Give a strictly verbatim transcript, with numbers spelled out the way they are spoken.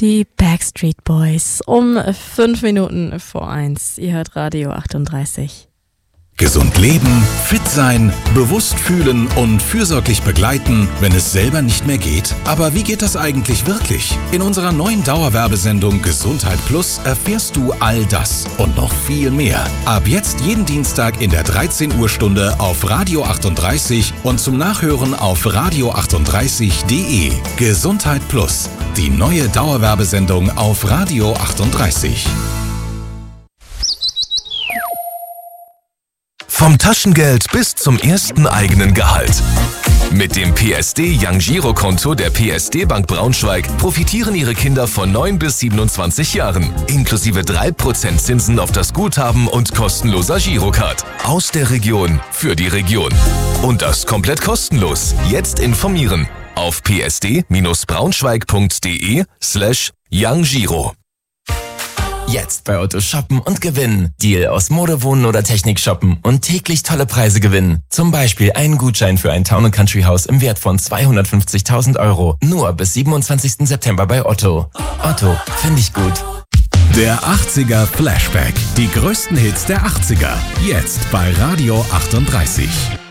Die Backstreet Boys um fünf Minuten vor eins. Ihr hört Radio achtunddreißig. Gesund leben, fit sein, bewusst fühlen und fürsorglich begleiten, wenn es selber nicht mehr geht. Aber wie geht das eigentlich wirklich? In unserer neuen Dauerwerbesendung Gesundheit Plus erfährst du all das und noch viel mehr. Ab jetzt jeden Dienstag in der dreizehn Uhr Stunde auf Radio achtunddreißig und zum Nachhören auf radio achtunddreißig punkt de. Gesundheit Plus, die neue Dauerwerbesendung auf Radio achtunddreißig. Vom Taschengeld bis zum ersten eigenen Gehalt. Mit dem P S D Young Giro Konto der P S D Bank Braunschweig profitieren Ihre Kinder von neun bis siebenundzwanzig Jahren. Inklusive drei Prozent Zinsen auf das Guthaben und kostenloser Girocard. Aus der Region für die Region. Und das komplett kostenlos. Jetzt informieren auf p s d braunschweig punkt de slash Young Giro. Jetzt bei Otto shoppen und gewinnen. Deal aus Mode, Wohnen oder Technik shoppen und täglich tolle Preise gewinnen. Zum Beispiel einen Gutschein für ein Town and Country Haus im Wert von zweihundertfünfzigtausend Euro. Nur bis siebenundzwanzigsten September bei Otto. Otto, finde ich gut. Der achtziger Flashback. Die größten Hits der achtziger. Jetzt bei Radio achtunddreißig.